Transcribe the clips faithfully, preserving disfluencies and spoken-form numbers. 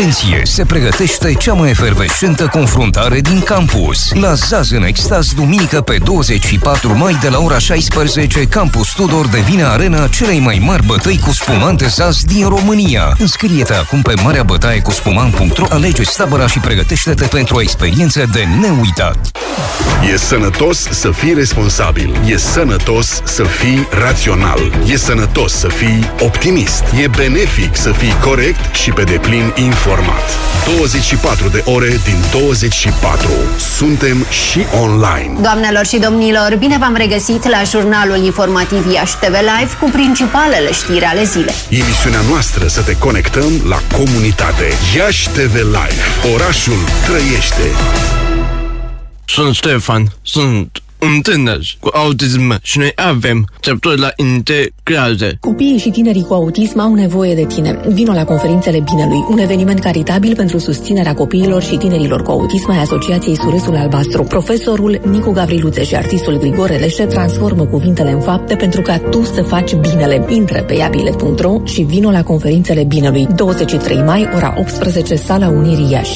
Atenție! Se pregătește cea mai efervescentă confruntare din campus. La Zaz în Extaz, duminică pe douăzeci și patru mai de la ora șaisprezece, Campus Tudor devine arena celei mai mari bătăi cu spumante Zaz din România. Înscrie-te acum pe marea bătaie cu spumant punct ro, alege tabăra și pregătește-te pentru o experiență de neuitat. E sănătos să fii responsabil. E sănătos să fii rațional. E sănătos să fii optimist. E benefic să fii corect și pe deplin informat. douăzeci și patru de ore din douăzeci și patru. Suntem și online. Doamnelor și domnilor, bine v-am regăsit la jurnalul informativ Iași T V Live cu principalele știri ale zilei. Emisiunea noastră să te conectăm la comunitate. Iași T V Live. Orașul trăiește. Sunt Ștefan, sunt un tânăr cu autism și noi avem trepturi la integrare. Copiii și tinerii cu autism au nevoie de tine. Vino la Conferințele Binelui, un eveniment caritabil pentru susținerea copiilor și tinerilor cu autism ai Asociației Suresul Albastru. Profesorul Nicu Gavriluțe și artistul Grigore Leșe transformă cuvintele în fapte pentru ca tu să faci binele. Intră pe iabilet punct ro și vino la Conferințele Binelui. douăzeci și trei mai, ora optsprezece, Sala Unirii Iași.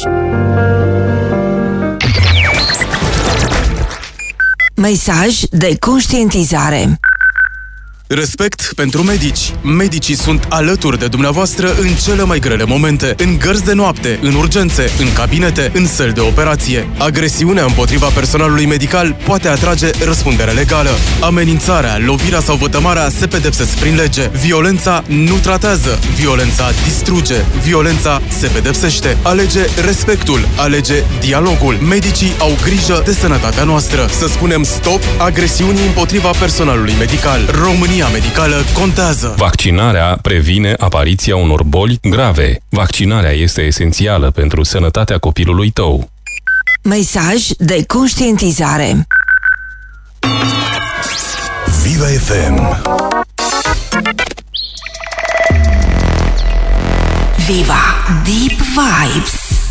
Mesaj de conștientizare. Respect pentru medici. Medicii sunt alături de dumneavoastră în cele mai grele momente, în gărzi de noapte, în urgențe, în cabinete, în săli de operație. Agresiunea împotriva personalului medical poate atrage răspundere legală. Amenințarea, lovirea sau vătămarea se pedepsesc prin lege. Violența nu tratează. Violența distruge. Violența se pedepsește. Alege respectul. Alege dialogul. Medicii au grijă de sănătatea noastră. Să spunem stop agresiunii împotriva personalului medical. România medicală contează. Vaccinarea previne apariția unor boli grave. Vaccinarea este esențială pentru sănătatea copilului tău. Mesaj de conștientizare. Viva F M. Viva Deep Vibes.